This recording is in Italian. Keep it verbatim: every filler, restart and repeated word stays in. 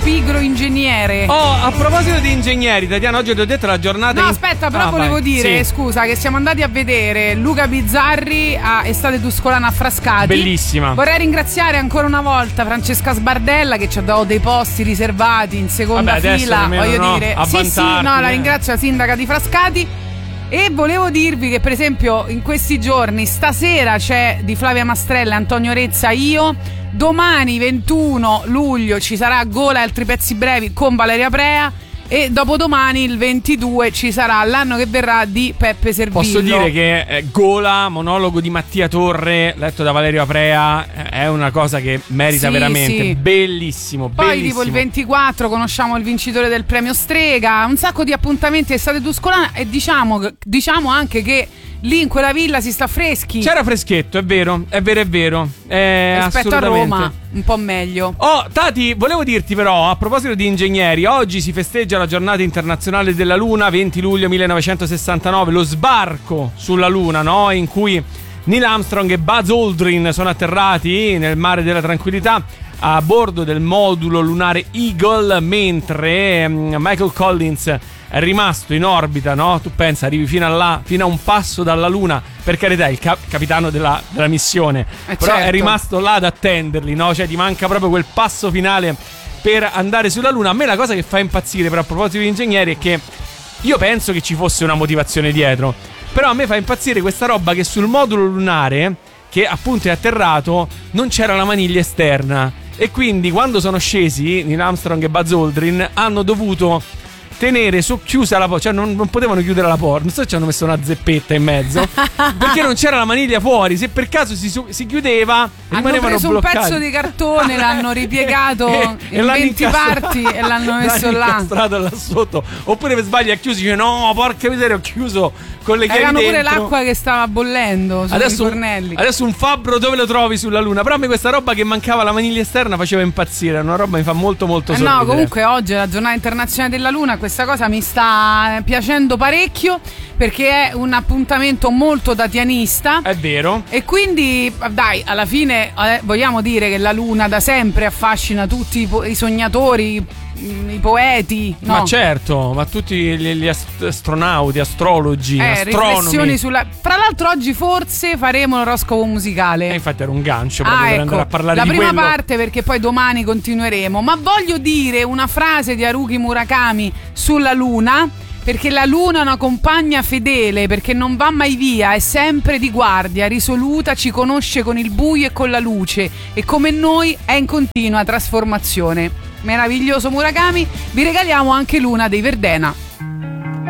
pigro ingegnere. Oh, a proposito di ingegneri, Tatiana, oggi ti ho detto la giornata. No, in... aspetta, però ah, volevo vai. dire, sì. scusa, che siamo andati a vedere Luca Bizzarri a Estate Tuscolana a Frascati. Bellissima. Vorrei ringraziare ancora una volta Francesca Sbardella che ci ha dato dei posti riservati in seconda Vabbè, fila. Voglio no, dire, sì, sì, vantarti, no, la eh. ringrazio, la sindaca di Frascati. E volevo dirvi che per esempio in questi giorni, stasera c'è di Flavia Mastrella e Antonio Rezza Io, domani ventuno luglio ci sarà Gola e altri pezzi brevi con Valeria Prea, e dopodomani il ventidue ci sarà L'anno che verrà di Peppe Servillo. Posso dire che eh, Gola, monologo di Mattia Torre letto da Valerio Aprea, eh, è una cosa che merita sì, veramente. Sì. Bellissimo. Poi bellissimo. tipo il ventiquattro conosciamo il vincitore del premio Strega, un sacco di appuntamenti Estate Tuscolana, e diciamo, diciamo anche che lì in quella villa si sta freschi. C'era freschetto, è vero, è vero, è vero. Eh, rispetto a Roma, un po' meglio. Oh, Tati, volevo dirti però, a proposito di ingegneri, oggi si festeggia la giornata internazionale della Luna, venti luglio millenovecentosessantanove, lo sbarco sulla Luna, no? In cui Neil Armstrong e Buzz Aldrin sono atterrati nel mare della tranquillità a bordo del modulo lunare Eagle, mentre Michael Collins è rimasto in orbita, no? Tu pensa, arrivi fino a là, fino a un passo dalla Luna, per carità, il cap- capitano della, della missione, eh però certo. è rimasto là ad attenderli, no? Cioè ti manca proprio quel passo finale per andare sulla Luna. A me la cosa che fa impazzire, però, a proposito di ingegneri, è che io penso che ci fosse una motivazione dietro, però a me fa impazzire questa roba che sul modulo lunare, che appunto è atterrato, non c'era la maniglia esterna, e quindi quando sono scesi Neil Armstrong e Buzz Aldrin hanno dovuto tenere socchiusa la porta, cioè non, non potevano chiudere la porta, non so se ci hanno messo una zeppetta in mezzo perché non c'era la maniglia fuori, se per caso si, si chiudeva hanno rimanevano preso bloccati. un pezzo di cartone, l'hanno ripiegato e, in e venti parti e l'hanno messo l'hanno là incastrato là sotto, oppure per sbaglio ha chiuso, dice no porca miseria, ho chiuso con le chiavi erano dentro. pure l'acqua che stava bollendo sui adesso, fornelli. Adesso un fabbro dove lo trovi sulla Luna? Però a me questa roba che mancava la maniglia esterna faceva impazzire, una roba che mi fa molto molto eh sorridere. no, comunque oggi è la giornata internazionale della Luna, questa cosa mi sta piacendo parecchio perché è un appuntamento molto tatianista. È vero. E quindi dai, alla fine eh, vogliamo dire che la Luna da sempre affascina tutti i, po- i sognatori, i, i poeti, no? Ma certo, ma tutti gli, gli ast- astronauti, astrologi, eh, astronomi. riflessioni sulla... Fra l'altro oggi forse faremo l'oroscopo musicale. E infatti era un gancio proprio ah, per ecco, andare a parlare la di prima quello. parte, perché poi domani continueremo. Ma voglio dire una frase di Haruki Murakami sulla Luna, perché la Luna è una compagna fedele, perché non va mai via, è sempre di guardia, risoluta, ci conosce con il buio e con la luce, e come noi è in continua trasformazione. Meraviglioso Murakami. Vi regaliamo anche Luna dei Verdena.